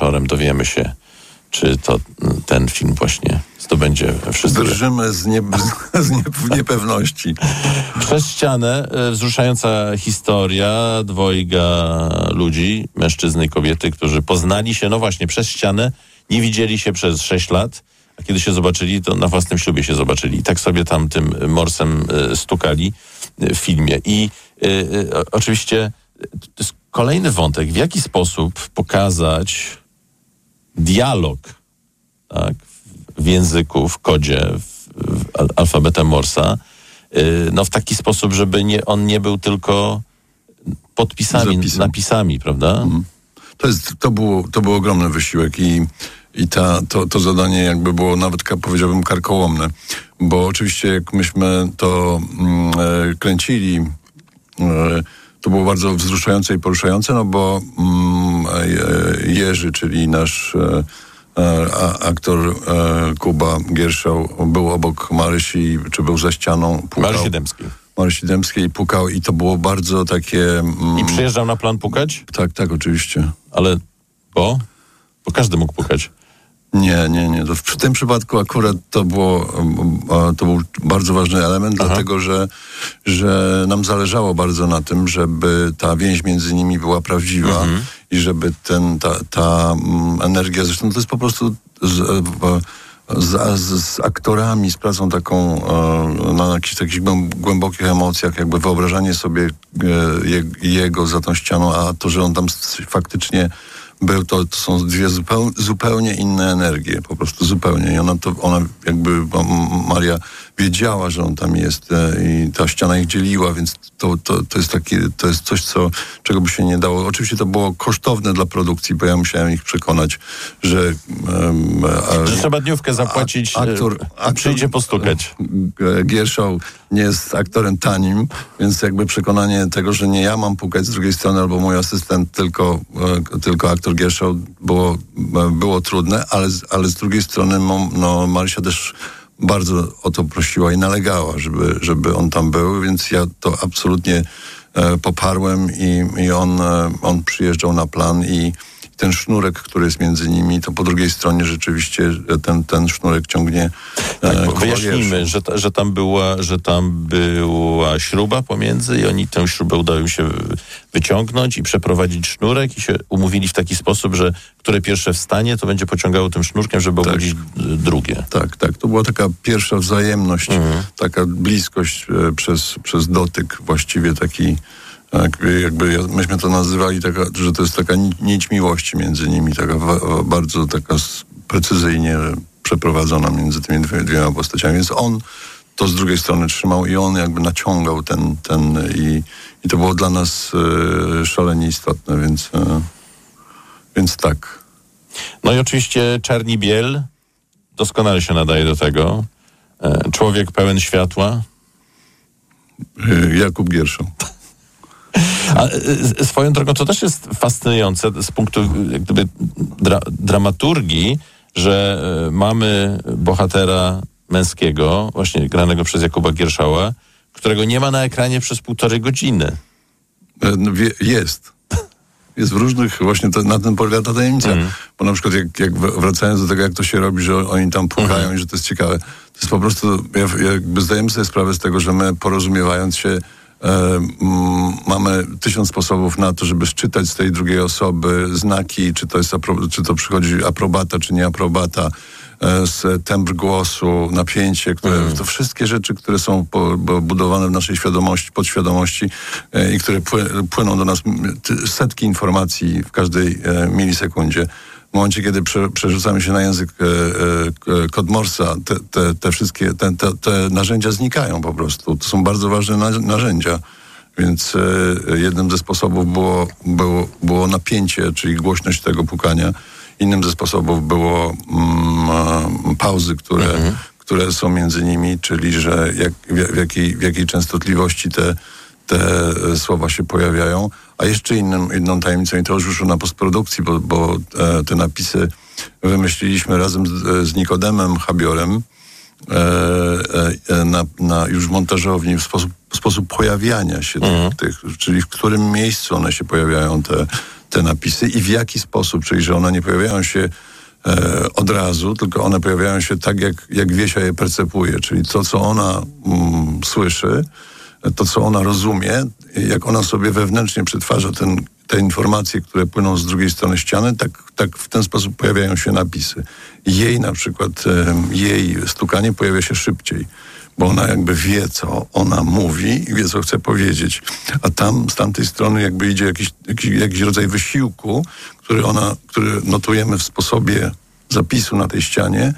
wieczorem dowiemy się, czy to ten film właśnie zdobędzie wszystko. Drżymy z niepewności. Przez ścianę wzruszająca historia dwojga ludzi, mężczyzny i kobiety, którzy poznali się, no właśnie, przez ścianę, nie widzieli się przez 6 lat, a kiedy się zobaczyli, to na własnym ślubie się zobaczyli. I tak sobie tam tym morsem stukali w filmie. I oczywiście to jest kolejny wątek, w jaki sposób pokazać dialog, tak, w języku, w kodzie, w alfabetem Morsa, no w taki sposób, żeby on nie był tylko podpisami, napisami, prawda? Mhm. To był ogromny wysiłek i to zadanie jakby było nawet, powiedziałbym, karkołomne, bo oczywiście jak myśmy to kręcili, to było bardzo wzruszające i poruszające, no bo Jerzy, czyli nasz aktor Kuba Gierszał, był obok Marysi, czy był za ścianą, pukał. Marysi Dębskiej pukał i to było bardzo takie... I przyjeżdżał na plan pukać? Tak, oczywiście. Ale bo każdy mógł pukać. Nie. W tym przypadku akurat to był bardzo ważny element, dlatego że nam zależało bardzo na tym, żeby ta więź między nimi była prawdziwa i żeby ta energia, zresztą to jest po prostu z aktorami, z pracą taką na jakichś takich głębokich emocjach, jakby wyobrażanie sobie jego za tą ścianą, a to, że on tam faktycznie był, to są dwie zupełnie inne energie, po prostu zupełnie. I ona jakby Maria wiedziała, że on tam jest i ta ściana ich dzieliła, więc to jest coś, czego by się nie dało. Oczywiście to było kosztowne dla produkcji, bo ja musiałem ich przekonać, że trzeba dniówkę zapłacić, a przyjdzie postukać. Gierszał nie jest aktorem tanim, więc jakby przekonanie tego, że nie ja mam pukać z drugiej strony, albo mój asystent, tylko aktor Gierszał było trudne, ale z drugiej strony Marysia też bardzo o to prosiła i nalegała, żeby on tam był, więc ja to absolutnie poparłem i on przyjeżdżał na plan i ten sznurek, który jest między nimi, to po drugiej stronie rzeczywiście ten sznurek ciągnie. Tak, wyjaśnijmy, że tam była śruba pomiędzy i oni tę śrubę udało im się wyciągnąć i przeprowadzić sznurek i się umówili w taki sposób, że które pierwsze wstanie, to będzie pociągało tym sznurkiem, żeby obudzić drugie. Tak. To była taka pierwsza wzajemność, taka bliskość przez dotyk, właściwie taki. Jakby myśmy to nazywali, że to jest taka nić miłości między nimi, taka bardzo taka precyzyjnie przeprowadzona między tymi dwiema postaciami. Więc on to z drugiej strony trzymał i on jakby naciągał i to było dla nas szalenie istotne, więc tak. No i oczywiście Czerni Biel doskonale się nadaje do tego. Człowiek pełen światła. Jakub Gierszał. A swoją drogą to też jest fascynujące z punktu jak gdyby dramaturgii, że mamy bohatera męskiego, właśnie granego przez Jakuba Gierszała, którego nie ma na ekranie przez 1,5 godziny. Jest w różnych, właśnie na tym polega ta tajemnica. Bo na przykład jak wracając do tego, jak to się robi, że oni tam pukają i że to jest ciekawe, to jest po prostu, jakby zdajemy sobie sprawę z tego, że my porozumiewając się mamy 1000 sposobów na to, żeby szczytać z tej drugiej osoby znaki, czy to przychodzi aprobata, czy nie aprobata, z tembr głosu, napięcie, to wszystkie rzeczy, które są budowane w naszej świadomości, podświadomości i które płyną do nas, setki informacji w każdej milisekundzie. W momencie, kiedy przerzucamy się na język kod Morsa, te wszystkie te narzędzia znikają po prostu. To są bardzo ważne narzędzia. Więc jednym ze sposobów było napięcie, czyli głośność tego pukania. Innym ze sposobów było pauzy, które są między nimi, czyli że w jakiej częstotliwości te słowa się pojawiają. A jeszcze inną tajemnicą, i to już wyszło na postprodukcji, bo te napisy wymyśliliśmy razem z Nikodemem Habiorem już w montażowni, sposób pojawiania się tych, czyli w którym miejscu one się pojawiają, te napisy i w jaki sposób, czyli że one nie pojawiają się od razu, tylko one pojawiają się tak, jak Wiesia je percepuje, czyli to, co ona słyszy, to, co ona rozumie, jak ona sobie wewnętrznie przetwarza te informacje, które płyną z drugiej strony ściany, tak w ten sposób pojawiają się napisy. Jej na przykład, jej stukanie pojawia się szybciej, bo ona jakby wie, co ona mówi i wie, co chce powiedzieć. A tam, z tamtej strony jakby idzie jakiś rodzaj wysiłku, który notujemy w sposobie zapisu na tej ścianie,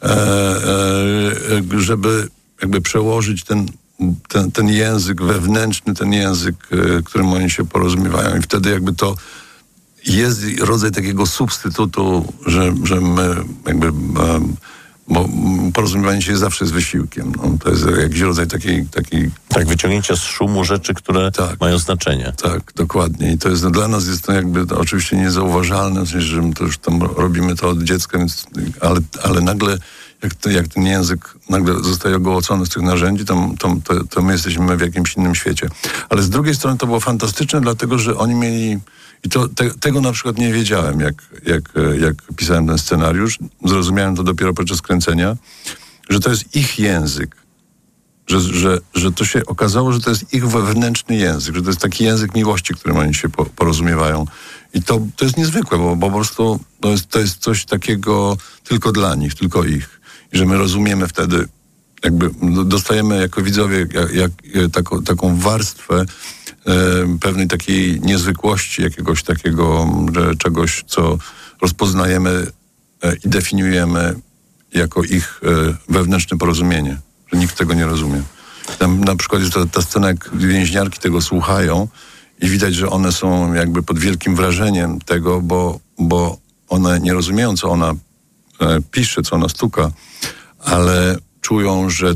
żeby jakby przełożyć ten język wewnętrzny, ten język, którym oni się porozumiewają i wtedy jakby to jest rodzaj takiego substytutu, że my jakby bo porozumiewanie się zawsze z wysiłkiem. No, to jest jakiś rodzaj takiej... Tak, wyciągnięcia z szumu rzeczy, które mają znaczenie. Tak, dokładnie. I to jest dla nas jest to jakby to oczywiście niezauważalne, w sensie, że my to już tam robimy to od dziecka, więc, ale nagle jak ten język nagle zostaje ogołocony z tych narzędzi, to my jesteśmy w jakimś innym świecie. Ale z drugiej strony to było fantastyczne, dlatego, że oni mieli... I tego na przykład nie wiedziałem, jak pisałem ten scenariusz. Zrozumiałem to dopiero podczas kręcenia, że to jest ich język. Że to się okazało, że to jest ich wewnętrzny język, że to jest taki język miłości, którym oni się porozumiewają. I to jest niezwykłe, bo po prostu to jest coś takiego tylko dla nich, tylko ich. I że my rozumiemy wtedy, jakby dostajemy jako widzowie taką warstwę pewnej takiej niezwykłości, jakiegoś takiego czegoś, co rozpoznajemy i definiujemy jako ich wewnętrzne porozumienie, że nikt tego nie rozumie. Tam na przykład jest ta scena, jak więźniarki tego słuchają i widać, że one są jakby pod wielkim wrażeniem tego, bo one nie rozumieją, co ona pisze, co ona stuka, ale czują, że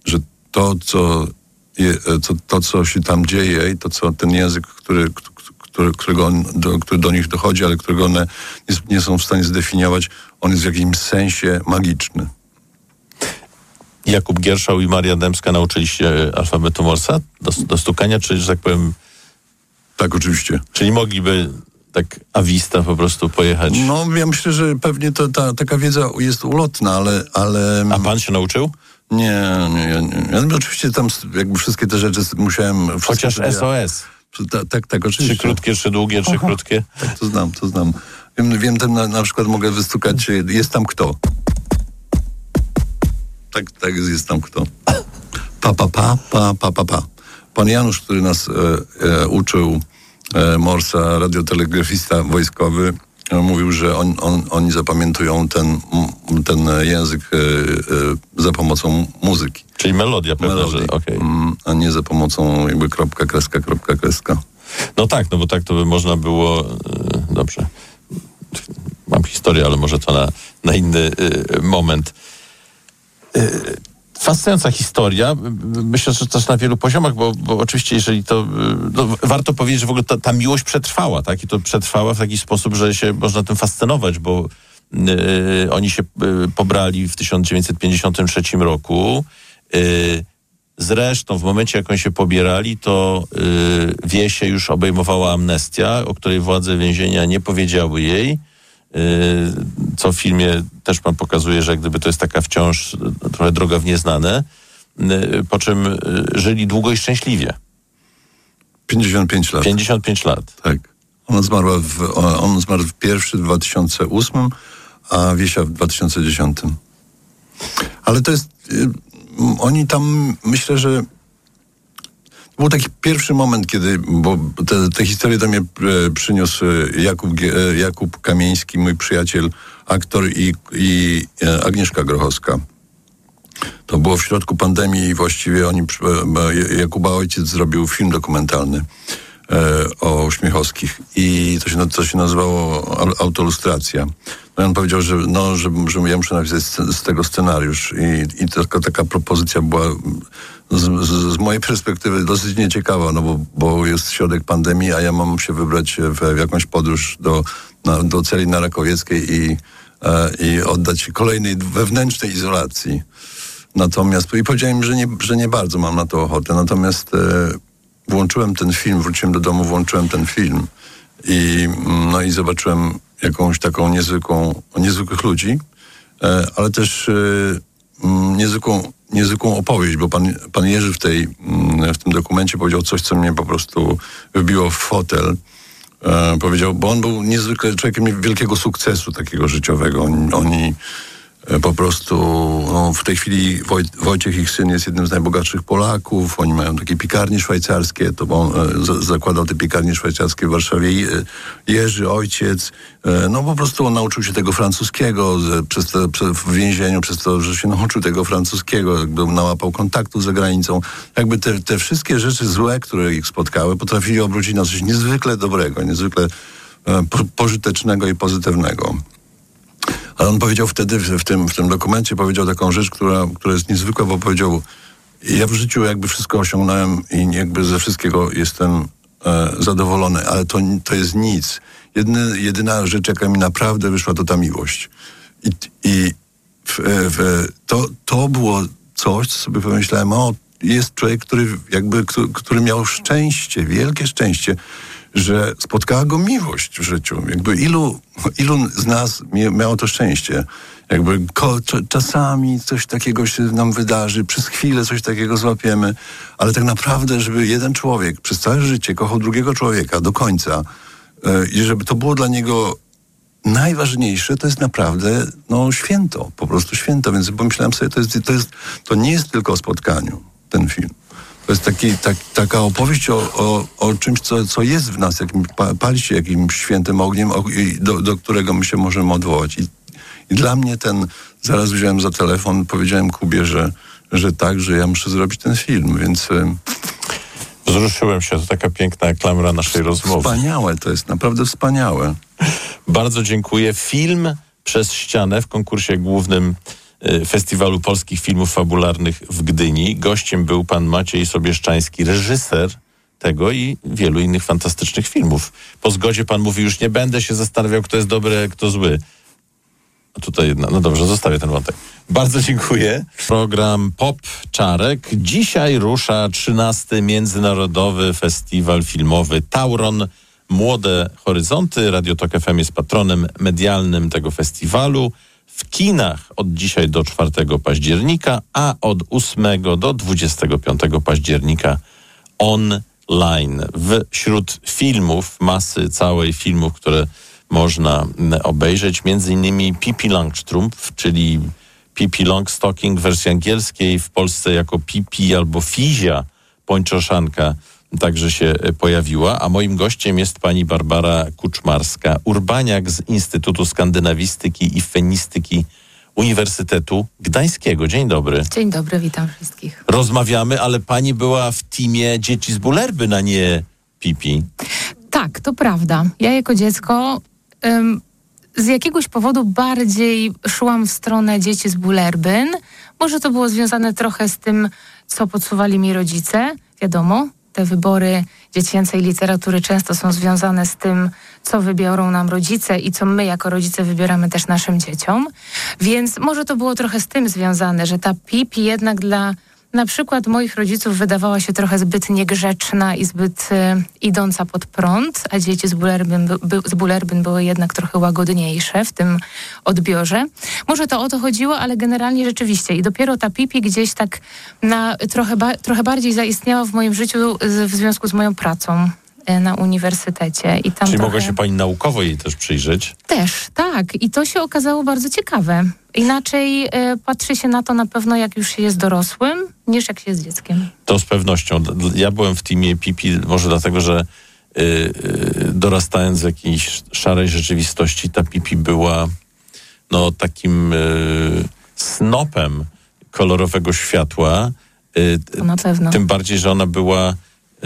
to, co się tam dzieje i to, co ten język, który do nich dochodzi, ale którego one nie są w stanie zdefiniować, on jest w jakimś sensie magiczny. Jakub Gierszał i Maria Dębska nauczyli się alfabetu Morsa do stukania, czy, że tak powiem... Tak, oczywiście. Czyli mogliby tak a vista po prostu pojechać? No, ja myślę, że pewnie taka wiedza jest ulotna, ale... A pan się nauczył? Nie. Ja oczywiście tam jakby wszystkie te rzeczy musiałem... Chociaż SOS. Tak, oczywiście. 3 krótkie, 3 długie, 3 krótkie. Tak, to znam. Wiem tam na przykład mogę wystukać, jest tam kto. Tak, jest tam kto. Pa. Pan Janusz, który nas uczył Morsa, radiotelegrafista wojskowy, mówił, że oni zapamiętują ten język za pomocą muzyki. Czyli melodia pewna, że okej. A nie za pomocą jakby kropka, kreska. No tak, bo tak to by można było... Dobrze. Mam historię, ale może to na inny moment. Fascynująca historia. Myślę, że też na wielu poziomach, bo oczywiście jeżeli to... warto powiedzieć, że w ogóle ta miłość przetrwała, tak? I to przetrwała w taki sposób, że się można tym fascynować, bo oni się pobrali w 1953 roku. Zresztą w momencie, jak oni się pobierali, to Wiesię już obejmowała amnestia, o której władze więzienia nie powiedziały jej, co w filmie też pan pokazuje, że jak gdyby to jest taka wciąż trochę droga w nieznane, po czym żyli długo i szczęśliwie. 55 lat. 55 lat. Tak. On zmarł pierwszy w 2008, a Wiesia w 2010. Ale to jest... Oni tam, myślę, że to był taki pierwszy moment, kiedy, bo te historie do mnie przyniósł Jakub Kamieński, mój przyjaciel, aktor i Agnieszka Grochowska. To było w środku pandemii i właściwie Jakuba ojciec zrobił film dokumentalny o Śmiechowskich i to się nazywało Autolustracja. No i on powiedział, że ja muszę napisać z tego scenariusz i taka propozycja była z mojej perspektywy dosyć nieciekawa, bo jest środek pandemii, a ja mam się wybrać w jakąś podróż do celi na Rakowieckiej i oddać się kolejnej wewnętrznej izolacji. Natomiast, i powiedziałem, że nie bardzo mam na to ochotę, natomiast włączyłem ten film, wróciłem do domu, włączyłem ten film I zobaczyłem jakąś taką niezwykłych ludzi, ale też niezwykłą opowieść, bo pan Jerzy w tym dokumencie powiedział coś, co mnie po prostu wbiło w fotel. Powiedział, bo on był niezwykle człowiekiem wielkiego sukcesu takiego życiowego. Oni po prostu, w tej chwili Wojciech, ich syn, jest jednym z najbogatszych Polaków. Oni mają takie piekarnie szwajcarskie, to bo on zakładał te piekarnie szwajcarskie w Warszawie. Jerzy, ojciec, po prostu on nauczył się tego francuskiego w więzieniu, przez to, że się nauczył tego francuskiego, jakby nałapał kontaktu za granicą. Jakby te wszystkie rzeczy złe, które ich spotkały, potrafili obrócić na coś niezwykle dobrego, niezwykle pożytecznego i pozytywnego. Ale on powiedział wtedy, w tym dokumencie powiedział taką rzecz, która jest niezwykła, bo powiedział, ja w życiu jakby wszystko osiągnąłem i jakby ze wszystkiego jestem zadowolony, ale to jest nic. Jedyna rzecz, jaka mi naprawdę wyszła, to ta miłość. To było coś, co sobie pomyślałem, jest człowiek, który miał szczęście, wielkie szczęście, że spotkała go miłość w życiu. Jakby ilu z nas miało to szczęście. Jakby czasami coś takiego się nam wydarzy, przez chwilę coś takiego złapiemy, ale tak naprawdę, żeby jeden człowiek przez całe życie kochał drugiego człowieka do końca i żeby to było dla niego najważniejsze, to jest naprawdę święto, po prostu święto. Więc pomyślałem sobie, to nie jest tylko o spotkaniu, ten film. To jest taka opowieść o czymś, co jest w nas, pali się jakimś świętym ogniem, do którego my się możemy odwołać. I dla mnie zaraz wziąłem za telefon, powiedziałem Kubie, że tak, że ja muszę zrobić ten film, więc... Wzruszyłem się, to taka piękna klamra naszej rozmowy. Wspaniałe, to jest naprawdę wspaniałe. Bardzo dziękuję. Film Przez ścianę w konkursie głównym Festiwalu Polskich Filmów Fabularnych w Gdyni. Gościem był pan Maciej Sobieszczański, reżyser tego i wielu innych fantastycznych filmów. Po zgodzie pan mówi, już nie będę się zastanawiał, kto jest dobry, a kto zły. A tutaj jedna, no dobrze, zostawię ten wątek. Bardzo dziękuję. Program Pop Czarek. Dzisiaj rusza 13. Międzynarodowy Festiwal Filmowy Tauron Młode Horyzonty. Radio Tok FM jest patronem medialnym tego festiwalu. W kinach od dzisiaj do 4 października, a od 8 do 25 października online. Wśród filmów, masy całej filmów, które można obejrzeć, między innymi Pippi Langstrumpf, czyli Pippi Longstocking w wersji angielskiej, w Polsce jako Pippi albo Fizia Pończoszanka także się pojawiła, a moim gościem jest pani Barbara Kuczmarska, urbaniak z Instytutu Skandynawistyki i Fenistyki Uniwersytetu Gdańskiego. Dzień dobry. Dzień dobry, witam wszystkich. Rozmawiamy, ale pani była w teamie Dzieci z Bullerbyn, a nie Pippi. Tak, to prawda. Ja jako dziecko z jakiegoś powodu bardziej szłam w stronę Dzieci z Bullerbyn. Może to było związane trochę z tym, co podsuwali mi rodzice. Wiadomo, te wybory dziecięcej literatury często są związane z tym, co wybiorą nam rodzice i co my jako rodzice wybieramy też naszym dzieciom. Więc może to było trochę z tym związane, że ta Pippi jednak dla na przykład moich rodziców wydawała się trochę zbyt niegrzeczna i zbyt idąca pod prąd, a Dzieci z Bullerbyn były jednak trochę łagodniejsze w tym odbiorze. Może to o to chodziło, ale generalnie rzeczywiście. I dopiero ta Pippi gdzieś tak trochę bardziej zaistniała w moim życiu w związku z moją pracą na uniwersytecie. I tam czyli mogła się pani naukowo jej też przyjrzeć? Też, tak. I to się okazało bardzo ciekawe. Inaczej patrzy się na to na pewno, jak już się jest dorosłym, niż jak się jest dzieckiem. To z pewnością. Ja byłem w teamie Pippi, może dlatego, że dorastając w jakiejś szarej rzeczywistości, ta Pippi była takim snopem kolorowego światła. To na pewno. Tym bardziej, że ona była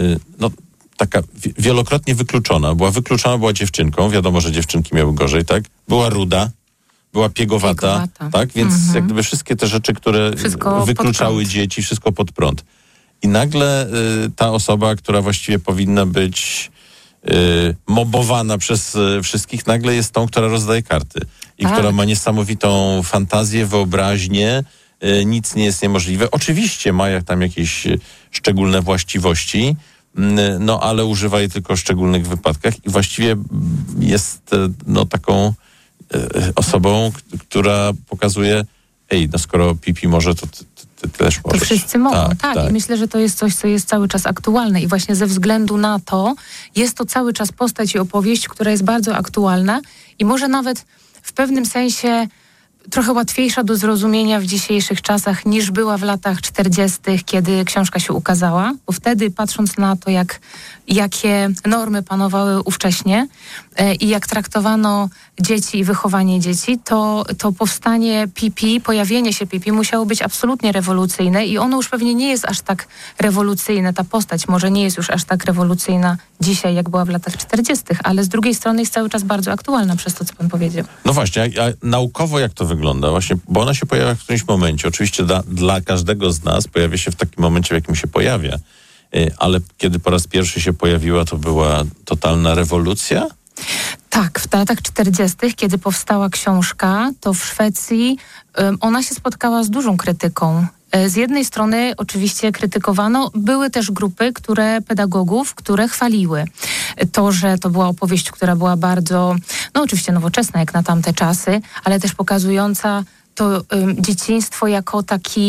taka wielokrotnie wykluczona. Była wykluczona, była dziewczynką. Wiadomo, że dziewczynki miały gorzej, tak? Była ruda, była piegowata. Tak? Więc jak gdyby wszystkie te rzeczy, które wykluczały dzieci, wszystko pod prąd. I nagle ta osoba, która właściwie powinna być mobowana przez wszystkich, nagle jest tą, która rozdaje karty. I która ma niesamowitą fantazję, wyobraźnię. Nic nie jest niemożliwe. Oczywiście ma tam jakieś szczególne właściwości, no ale używa jej tylko w szczególnych wypadkach i właściwie jest taką osobą, która pokazuje, no skoro Pipi może, to ty też możesz. To wszyscy mogą, tak. Tak. I myślę, że to jest coś, co jest cały czas aktualne i właśnie ze względu na to jest to cały czas postać i opowieść, która jest bardzo aktualna i może nawet w pewnym sensie trochę łatwiejsza do zrozumienia w dzisiejszych czasach niż była w latach 40., kiedy książka się ukazała, bo wtedy patrząc na to, jakie normy panowały ówcześnie i jak traktowano dzieci i wychowanie dzieci, to powstanie Pipi, pojawienie się Pipi musiało być absolutnie rewolucyjne i ono już pewnie nie jest aż tak rewolucyjne, ta postać może nie jest już aż tak rewolucyjna dzisiaj, jak była w latach 40., ale z drugiej strony jest cały czas bardzo aktualna przez to, co pan powiedział. No właśnie, a naukowo jak to wygląda? Właśnie, bo ona się pojawia w którymś momencie. Oczywiście dla każdego z nas pojawia się w takim momencie, w jakim się pojawia. Ale kiedy po raz pierwszy się pojawiła, to była totalna rewolucja? Tak, w latach 40., kiedy powstała książka, to w Szwecji ona się spotkała z dużą krytyką. Z jednej strony oczywiście krytykowano, były też grupy, pedagogów, które chwaliły to, że to była opowieść, która była bardzo, oczywiście nowoczesna jak na tamte czasy, ale też pokazująca to dzieciństwo jako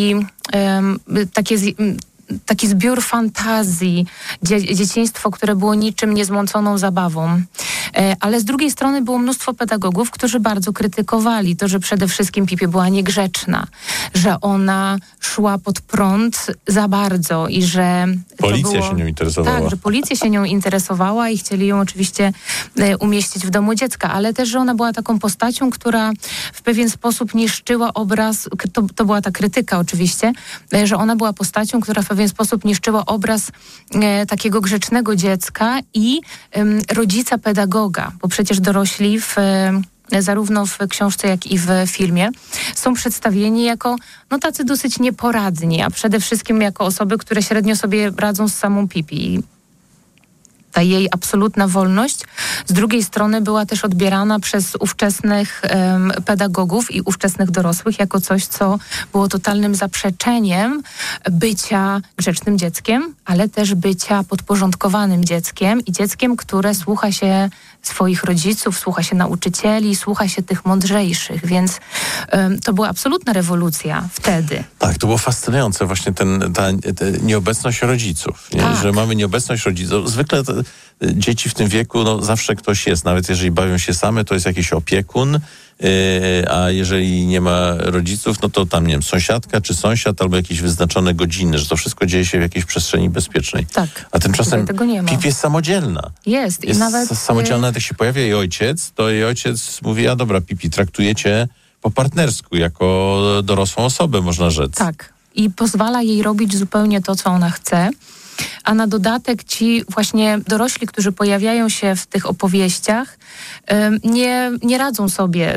taki zbiór fantazji, dzieciństwo, które było niczym niezmąconą zabawą. Ale z drugiej strony było mnóstwo pedagogów, którzy bardzo krytykowali to, że przede wszystkim Pipi była niegrzeczna, że ona szła pod prąd za bardzo i że policja się nią interesowała. Tak, że policja się nią interesowała i chcieli ją oczywiście umieścić w domu dziecka, ale też, że ona była taką postacią, która w pewien sposób niszczyła obraz, to była ta krytyka oczywiście, że ona była postacią, która w pewien sposób niszczyła obraz takiego grzecznego dziecka i rodzica pedagoga, bo przecież dorośli zarówno w książce, jak i w filmie są przedstawieni jako tacy dosyć nieporadni, a przede wszystkim jako osoby, które średnio sobie radzą z samą Pipi. Ta jej absolutna wolność z drugiej strony była też odbierana przez ówczesnych pedagogów i ówczesnych dorosłych jako coś, co było totalnym zaprzeczeniem bycia grzecznym dzieckiem, ale też bycia podporządkowanym dzieckiem i dzieckiem, które słucha się swoich rodziców, słucha się nauczycieli, słucha się tych mądrzejszych, więc to była absolutna rewolucja wtedy. Tak, to było fascynujące właśnie ta nieobecność rodziców, nie? Tak. Że mamy nieobecność rodziców. Zwykle dzieci w tym wieku, zawsze ktoś jest, nawet jeżeli bawią się same, to jest jakiś opiekun, a jeżeli nie ma rodziców, to tam, nie wiem, sąsiadka czy sąsiad albo jakieś wyznaczone godziny, że to wszystko dzieje się w jakiejś przestrzeni bezpiecznej. Tak. A tymczasem tego nie ma. Pipi jest samodzielna. Jest i nawet samodzielna, jak się pojawia jej ojciec, to jej ojciec mówi, a dobra, Pipi, traktuje cię po partnersku, jako dorosłą osobę, można rzec. Tak. I pozwala jej robić zupełnie to, co ona chce. A na dodatek ci właśnie dorośli, którzy pojawiają się w tych opowieściach, nie radzą sobie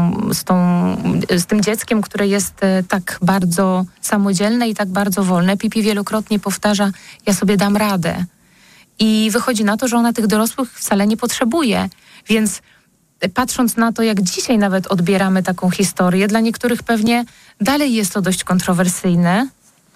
z tym dzieckiem, które jest tak bardzo samodzielne i tak bardzo wolne. Pipi wielokrotnie powtarza, ja sobie dam radę. I wychodzi na to, że ona tych dorosłych wcale nie potrzebuje. Więc patrząc na to, jak dzisiaj nawet odbieramy taką historię, dla niektórych pewnie dalej jest to dość kontrowersyjne,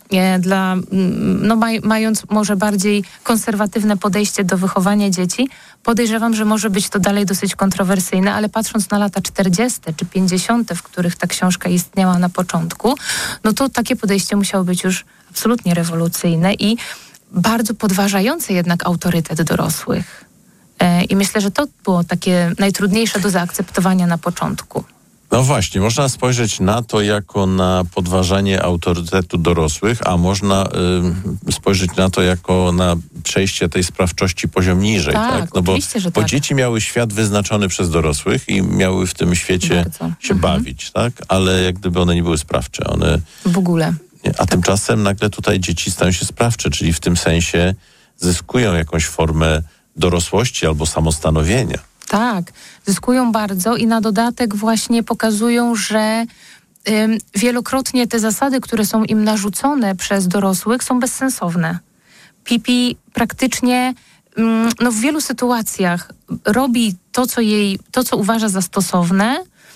mając może bardziej konserwatywne podejście do wychowania dzieci, podejrzewam, że może być to dalej dosyć kontrowersyjne, ale patrząc na lata 40. czy 50., w których ta książka istniała na początku, to takie podejście musiało być już absolutnie rewolucyjne i bardzo podważające jednak autorytet dorosłych. I myślę, że to było takie najtrudniejsze do zaakceptowania na początku. No właśnie, można spojrzeć na to jako na podważanie autorytetu dorosłych, a można spojrzeć na to jako na przejście tej sprawczości poziom niżej. Tak? Oczywiście, że bo dzieci miały świat wyznaczony przez dorosłych i miały w tym świecie się bawić, tak? Ale jak gdyby one nie były sprawcze. W ogóle. A tymczasem nagle tutaj dzieci stają się sprawcze, czyli w tym sensie zyskują jakąś formę dorosłości albo samostanowienia. Tak, zyskują bardzo i na dodatek właśnie pokazują, że wielokrotnie te zasady, które są im narzucone przez dorosłych, są bezsensowne. Pipi praktycznie w wielu sytuacjach robi to, co uważa za stosowne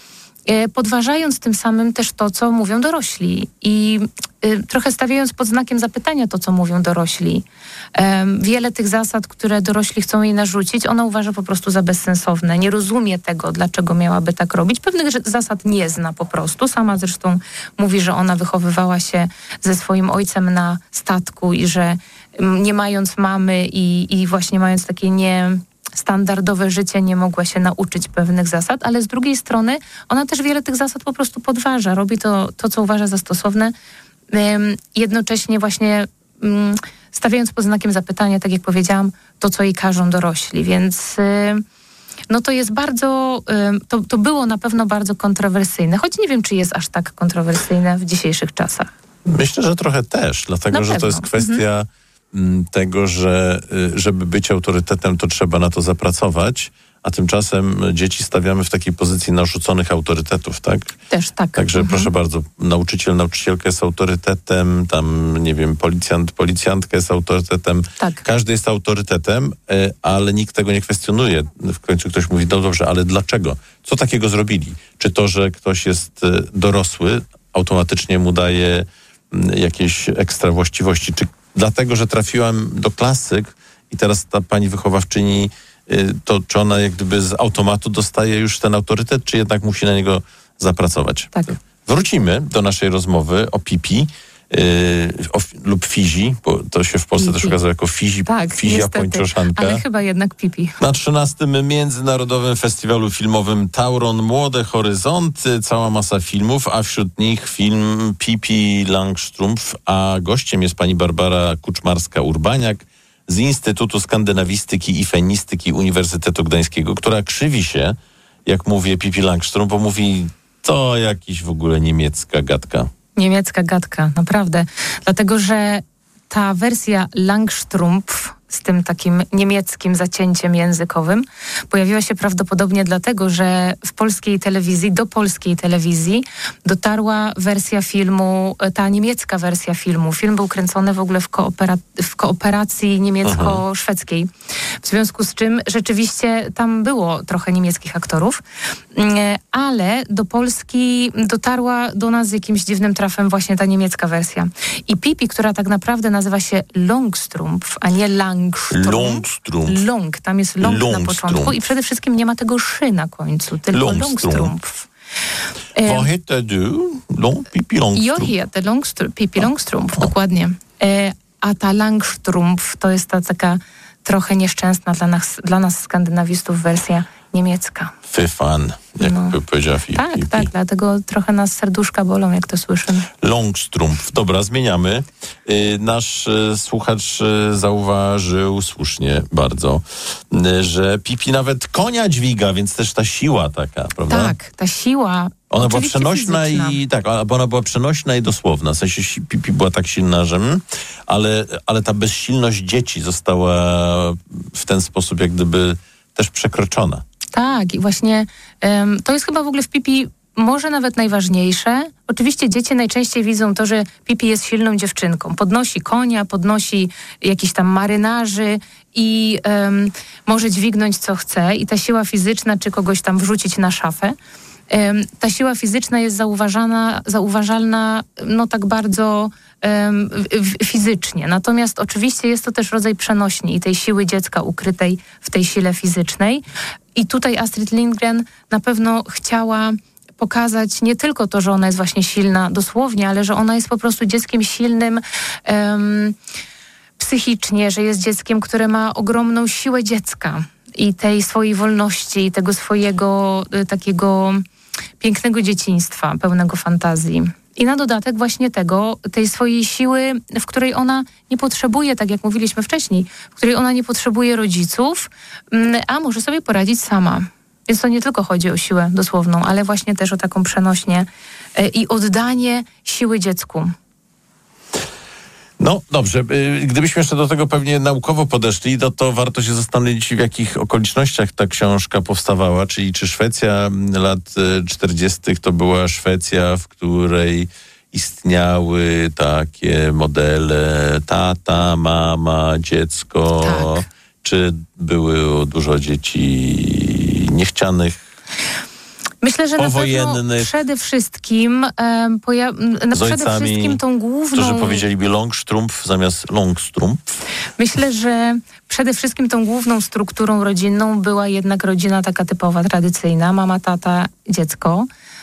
podważając tym samym też to, co mówią dorośli i trochę stawiając pod znakiem zapytania to, co mówią dorośli. Wiele tych zasad, które dorośli chcą jej narzucić, ona uważa po prostu za bezsensowne. Nie rozumie tego, dlaczego miałaby tak robić. Pewnych zasad nie zna po prostu. Sama zresztą mówi, że ona wychowywała się ze swoim ojcem na statku i że nie mając mamy i właśnie mając takie standardowe życie, nie mogła się nauczyć pewnych zasad, ale z drugiej strony ona też wiele tych zasad po prostu podważa. Robi to co uważa za stosowne, jednocześnie właśnie stawiając pod znakiem zapytania, tak jak powiedziałam, to, co jej każą dorośli. Więc to jest bardzo, to było na pewno bardzo kontrowersyjne, choć nie wiem, czy jest aż tak kontrowersyjne w dzisiejszych czasach. Myślę, że trochę też, dlatego, że to jest kwestia tego, że żeby być autorytetem, to trzeba na to zapracować, a tymczasem dzieci stawiamy w takiej pozycji narzuconych autorytetów, tak? Też tak. Także proszę bardzo, nauczycielka jest autorytetem, tam, nie wiem, policjantka jest autorytetem. Tak. Każdy jest autorytetem, ale nikt tego nie kwestionuje. W końcu ktoś mówi, no dobrze, ale dlaczego? Co takiego zrobili? Czy to, że ktoś jest dorosły, automatycznie mu daje jakieś ekstra właściwości? Czy dlatego, że trafiłam do klasy i teraz ta pani wychowawczyni, to czy ona jak gdyby z automatu dostaje już ten autorytet, czy jednak musi na niego zapracować? Tak. Wrócimy do naszej rozmowy o Pipi lub Fizi, bo to się w Polsce też ukazało jako Fizi, tak, Fizia Pończoszanka. Ale chyba jednak Pipi. Na 13. Międzynarodowym Festiwalu Filmowym Tauron Młode Horyzonty, cała masa filmów, a wśród nich film Pippi Langstrumpf, a gościem jest pani Barbara Kuczmarska-Urbaniak z Instytutu Skandynawistyki i Fenistyki Uniwersytetu Gdańskiego, która krzywi się, jak mówię Pippi Langstrumpf, bo mówi, to jakiś w ogóle niemiecka gadka. Niemiecka gadka, naprawdę. Dlatego, że ta wersja Langstrumpf z tym takim niemieckim zacięciem językowym pojawiła się prawdopodobnie dlatego, że w polskiej telewizji, do polskiej telewizji dotarła wersja filmu, ta niemiecka wersja filmu. Film był kręcony w ogóle w kooperacji niemiecko-szwedzkiej. W związku z czym rzeczywiście tam było trochę niemieckich aktorów, ale do Polski dotarła do nas z jakimś dziwnym trafem właśnie ta niemiecka wersja. I Pippi, która tak naprawdę nazywa się Langstrumpf, a nie Langstrumpf. Long, tam jest long na początku i przede wszystkim nie ma tego szy na końcu, tylko Langstrumpf. Vad heter du? Pippi Langstrumpf. Jag heter Pippi Langstrumpf, dokładnie. A ta Langstrumpf to jest ta taka trochę nieszczęsna dla nas skandynawistów wersja niemiecka. Für fan, jak powiedziała Pippi. Tak, dlatego trochę nas serduszka bolą, jak to słyszymy. Langstrumpf. Dobra, zmieniamy. Nasz słuchacz zauważył słusznie bardzo, że Pippi nawet konia dźwiga, więc też ta siła taka, prawda? Tak, ta siła. Ona była przenośna bo ona była przenośna i dosłowna. W sensie Pippi była tak silna, że ale ta bezsilność dzieci została w ten sposób jak gdyby też przekroczona. Tak, i właśnie to jest chyba w ogóle w Pippi może nawet najważniejsze. Oczywiście dzieci najczęściej widzą to, że Pippi jest silną dziewczynką. Podnosi konia, podnosi jakichś tam marynarzy i może dźwignąć co chce. I ta siła fizyczna, czy kogoś tam wrzucić na szafę. Ta siła fizyczna jest zauważalna tak bardzo fizycznie. Natomiast oczywiście jest to też rodzaj przenośni i tej siły dziecka ukrytej w tej sile fizycznej. I tutaj Astrid Lindgren na pewno chciała pokazać nie tylko to, że ona jest właśnie silna dosłownie, ale że ona jest po prostu dzieckiem silnym psychicznie, że jest dzieckiem, które ma ogromną siłę dziecka i tej swojej wolności, i tego swojego takiego pięknego dzieciństwa, pełnego fantazji. I na dodatek właśnie tej swojej siły, w której ona nie potrzebuje, tak jak mówiliśmy wcześniej, w której ona nie potrzebuje rodziców, a może sobie poradzić sama. Więc to nie tylko chodzi o siłę dosłowną, ale właśnie też o taką przenośnię i oddanie siły dziecku. No dobrze, gdybyśmy jeszcze do tego pewnie naukowo podeszli, to warto się zastanowić, w jakich okolicznościach ta książka powstawała, czyli czy Szwecja lat 40. to była Szwecja, w której istniały takie modele tata, mama, dziecko, tak. Czy było dużo dzieci niechcianych? Myślę, że powojennych, na pewno przede wszystkim tą główną... którzy powiedzieliby Longstrumpf zamiast Longstrumpf. Myślę, że przede wszystkim tą główną strukturą rodzinną była jednak rodzina taka typowa, tradycyjna, mama, tata, dziecko.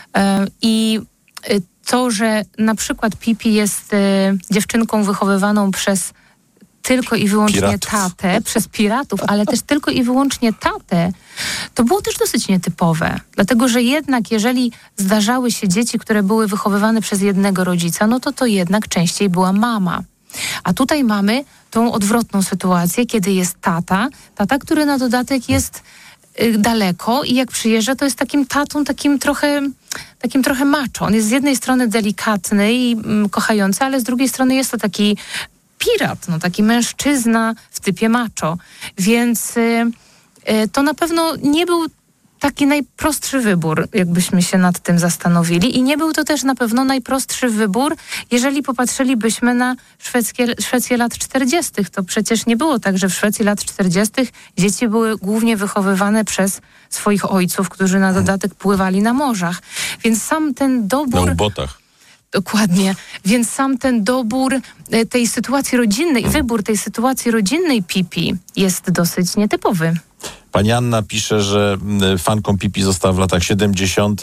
I to, że na przykład Pipi jest dziewczynką wychowywaną przez tylko i wyłącznie tatę, przez piratów, ale też tylko i wyłącznie tatę, to było też dosyć nietypowe. Dlatego, że jednak jeżeli zdarzały się dzieci, które były wychowywane przez jednego rodzica, no to jednak częściej była mama. A tutaj mamy tą odwrotną sytuację, kiedy jest tata, który na dodatek jest daleko i jak przyjeżdża, to jest takim tatą, takim trochę macho. On jest z jednej strony delikatny i kochający, ale z drugiej strony jest to taki pirat, taki mężczyzna w typie macho. Więc to na pewno nie był taki najprostszy wybór, jakbyśmy się nad tym zastanowili. I nie był to też na pewno najprostszy wybór, jeżeli popatrzylibyśmy na Szwecję lat 40. To przecież nie było tak, że w Szwecji lat 40. dzieci były głównie wychowywane przez swoich ojców, którzy na dodatek pływali na morzach. Więc sam ten dobór... Na ubotach. Dokładnie. Więc sam ten dobór tej sytuacji rodzinnej, wybór tej sytuacji rodzinnej Pipi jest dosyć nietypowy. Pani Anna pisze, że fanką Pipi została w latach 70.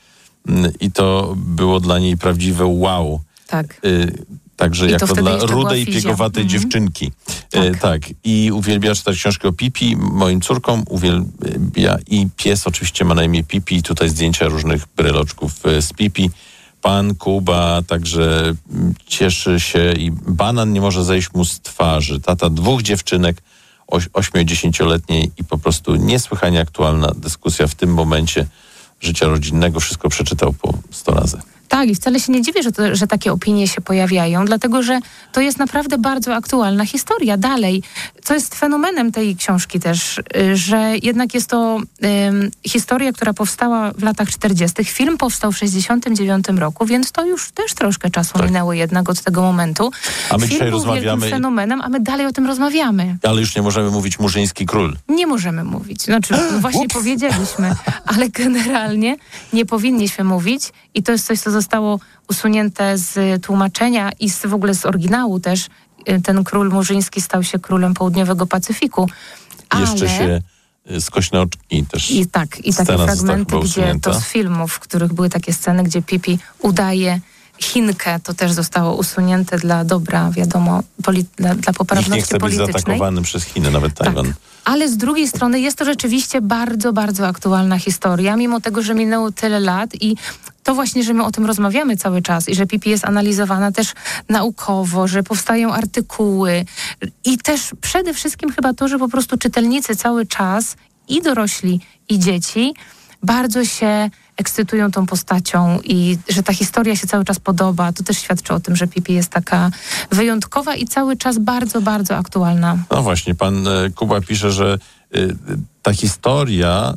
I to było dla niej prawdziwe wow. Tak. Także I jako dla rudej, Fizia. piegowatej dziewczynki. Tak. I uwielbia czytać książki o Pipi. Moim córkom uwielbia i pies oczywiście ma na imię Pipi. I tutaj zdjęcia różnych bryloczków z Pipi. Pan Kuba także cieszy się i banan nie może zejść mu z twarzy. Tata 2 dziewczynek, 8-10-letniej i po prostu niesłychanie aktualna dyskusja w tym momencie życia rodzinnego. Wszystko przeczytał po 100 razy. Tak, i wcale się nie dziwię, że takie opinie się pojawiają, dlatego że to jest naprawdę bardzo aktualna historia. Dalej, co jest fenomenem tej książki też, że jednak jest to historia, która powstała w latach 40. Film powstał w 69 roku, więc to już też troszkę czasu minęło jednak od tego momentu. A my Film dzisiaj był rozmawiamy... wielkim fenomenem, a my dalej o tym rozmawiamy. Ale już nie możemy mówić Murzyński Król. Nie możemy mówić. Znaczy, właśnie powiedzieliśmy, ale generalnie nie powinniśmy mówić i to jest coś, co zostało usunięte z tłumaczenia i w ogóle z oryginału też. Ten król murzyński stał się królem południowego Pacyfiku. Jeszcze się skośne oczki też. I takie fragmenty, gdzie to z filmów, w których były takie sceny, gdzie Pipi udaje Chinkę, to też zostało usunięte dla dobra, wiadomo, dla poprawności politycznej. Nikt nie chce być zaatakowany przez Chiny, nawet Tajwan. Tak. Ale z drugiej strony jest to rzeczywiście bardzo, bardzo aktualna historia, mimo tego, że minęło tyle lat i to właśnie, że my o tym rozmawiamy cały czas i że Pipi jest analizowana też naukowo, że powstają artykuły i też przede wszystkim chyba to, że po prostu czytelnicy cały czas i dorośli, i dzieci bardzo się ekscytują tą postacią i że ta historia się cały czas podoba. To też świadczy o tym, że Pipi jest taka wyjątkowa i cały czas bardzo, bardzo aktualna. No właśnie, pan Kuba pisze, że ta historia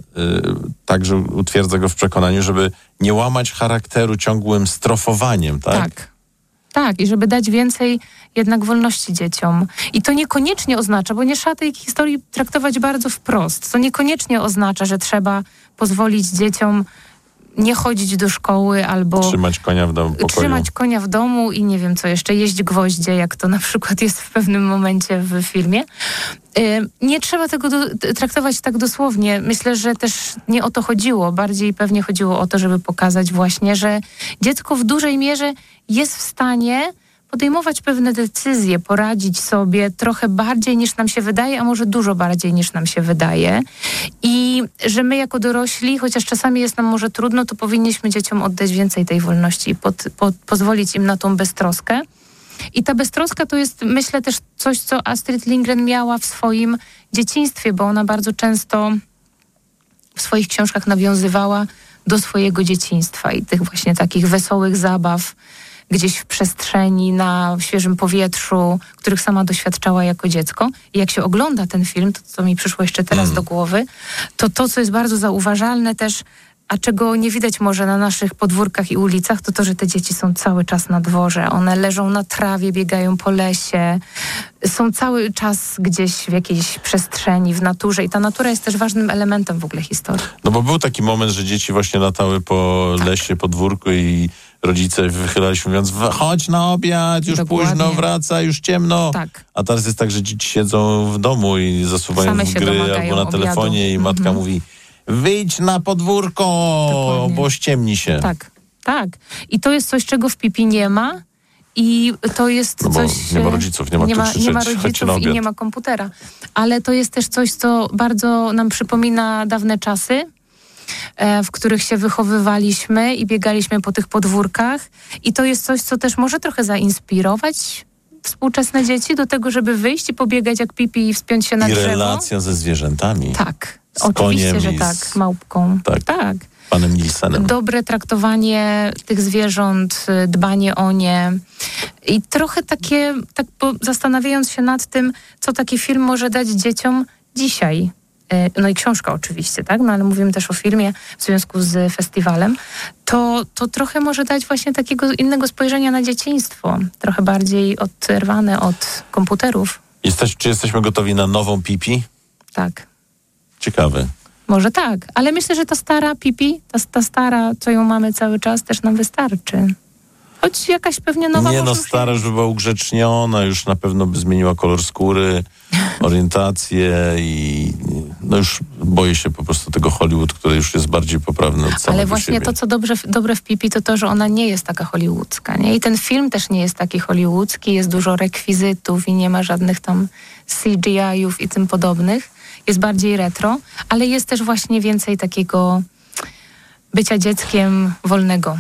także utwierdza go w przekonaniu, żeby nie łamać charakteru ciągłym strofowaniem, tak? Tak, i żeby dać więcej jednak wolności dzieciom. I to niekoniecznie oznacza, bo nie trzeba tej historii traktować bardzo wprost, to niekoniecznie oznacza, że trzeba pozwolić dzieciom nie chodzić do szkoły albo... Trzymać konia w domu, pokoju. Trzymać konia w domu i nie wiem co jeszcze, jeść gwoździe, jak to na przykład jest w pewnym momencie w filmie. Nie trzeba tego traktować tak dosłownie. Myślę, że też nie o to chodziło. Bardziej pewnie chodziło o to, żeby pokazać właśnie, że dziecko w dużej mierze jest w stanie podejmować pewne decyzje, poradzić sobie trochę bardziej niż nam się wydaje, a może dużo bardziej niż nam się wydaje. I że my jako dorośli, chociaż czasami jest nam może trudno, to powinniśmy dzieciom oddać więcej tej wolności i pozwolić im na tą beztroskę. I ta beztroska to jest, myślę, też coś, co Astrid Lindgren miała w swoim dzieciństwie, bo ona bardzo często w swoich książkach nawiązywała do swojego dzieciństwa i tych właśnie takich wesołych zabaw gdzieś w przestrzeni, na świeżym powietrzu, których sama doświadczała jako dziecko. I jak się ogląda ten film, to co mi przyszło jeszcze teraz do głowy, to co jest bardzo zauważalne też a czego nie widać może na naszych podwórkach i ulicach, to to, że te dzieci są cały czas na dworze. One leżą na trawie, biegają po lesie, są cały czas gdzieś w jakiejś przestrzeni, w naturze i ta natura jest też ważnym elementem w ogóle historii. No bo był taki moment, że dzieci właśnie latały po lesie, podwórku i rodzice wychylali się mówiąc, chodź na obiad, już Dokładnie. późno, wraca, już ciemno. Tak. A teraz jest tak, że dzieci siedzą w domu i zasuwają Same w się gry domagają albo na telefonie obiadu. i matka mówi, wyjdź na podwórko, Dokładnie. bo ściemni się. Tak. I to jest coś, czego w Pipi nie ma. I to jest No bo coś... nie ma rodziców, nie ma kto krzyczeć, nie ma chodźcie na rodziców obiad. i nie ma komputera. Ale to jest też coś, co bardzo nam przypomina dawne czasy, w których się wychowywaliśmy i biegaliśmy po tych podwórkach. I to jest coś, co też może trochę zainspirować współczesne dzieci do tego, żeby wyjść i pobiegać jak Pipi i wspiąć się na I drzewo. relacja ze zwierzętami. Tak, Z oczywiście, koniem że i tak, z- małpką. Tak. Panem Nilsenem. Dobre traktowanie tych zwierząt, dbanie o nie i trochę takie, tak zastanawiając się nad tym, co taki film może dać dzieciom dzisiaj. No i książka oczywiście, tak? No ale mówimy też o filmie w związku z festiwalem. To trochę może dać właśnie takiego innego spojrzenia na dzieciństwo. Trochę bardziej oderwane od komputerów. Czy jesteśmy gotowi na nową Pipi? Tak. Ciekawe. Może tak, ale myślę, że ta stara Pipi, ta stara, co ją mamy cały czas, też nam wystarczy. Choć jakaś pewnie nowa Nie może no, już stara już by była ugrzeczniona, już na pewno by zmieniła kolor skóry, orientację i no już boję się po prostu tego Hollywood, który już jest bardziej poprawny od samego Ale właśnie siebie. to, co dobre w Pipi, to to, że ona nie jest taka hollywoodzka, nie? I ten film też nie jest taki hollywoodzki, jest dużo rekwizytów i nie ma żadnych tam CGI-ów i tym podobnych. Jest bardziej retro, ale jest też właśnie więcej takiego bycia dzieckiem wolnego.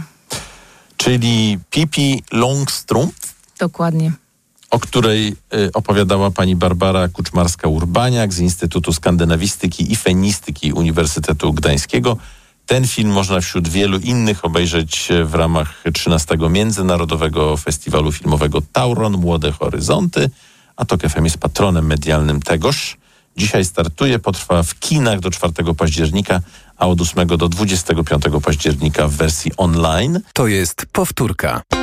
Czyli Pippi Longstrumpf, Dokładnie. o której opowiadała pani Barbara Kuczmarska-Urbaniak z Instytutu Skandynawistyki i Fenistyki Uniwersytetu Gdańskiego. Ten film można wśród wielu innych obejrzeć w ramach 13. Międzynarodowego Festiwalu Filmowego Tauron Młode Horyzonty, a TOK FM jest patronem medialnym tegoż. Dzisiaj startuje, potrwa w kinach do 4 października, a od 8 do 25 października w wersji online. To jest powtórka.